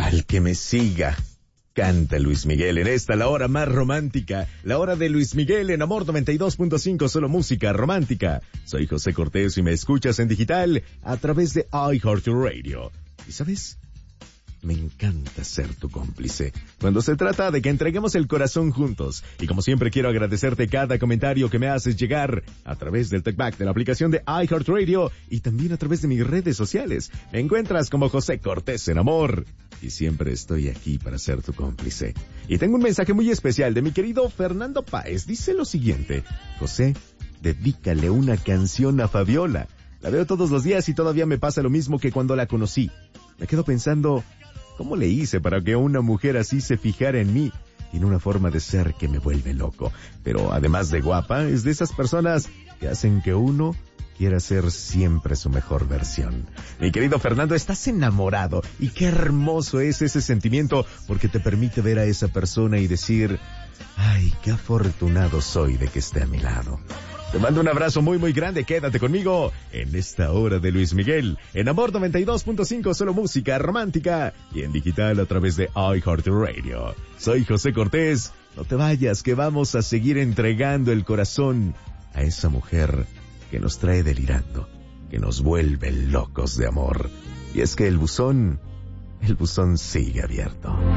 Al que me siga, canta Luis Miguel en esta, la hora más romántica, la hora de Luis Miguel en Amor 92.5, solo música romántica. Soy José Cortés y me escuchas en digital a través de iHeartRadio. ¿Y sabes? Me encanta ser tu cómplice cuando se trata de que entreguemos el corazón juntos. Y como siempre quiero agradecerte cada comentario que me haces llegar a través del TalkBack de la aplicación de iHeartRadio y también a través de mis redes sociales. Me encuentras como José Cortés en Amor y siempre estoy aquí para ser tu cómplice. Y tengo un mensaje muy especial de mi querido Fernando Páez. Dice lo siguiente: José, dedícale una canción a Fabiola. La veo todos los días y todavía me pasa lo mismo que cuando la conocí. Me quedo pensando, ¿cómo le hice para que una mujer así se fijara en mí? Tiene una forma de ser que me vuelve loco. Pero además de guapa, es de esas personas que hacen que uno quiera ser siempre su mejor versión. Mi querido Fernando, estás enamorado. Y qué hermoso es ese sentimiento, porque te permite ver a esa persona y decir, ay, qué afortunado soy de que esté a mi lado. Te mando un abrazo muy muy grande, quédate conmigo en esta hora de Luis Miguel, en Amor 92.5, solo música romántica y en digital a través de iHeartRadio. Soy José Cortés, no te vayas que vamos a seguir entregando el corazón a esa mujer que nos trae delirando, que nos vuelve locos de amor. Y es que el buzón sigue abierto.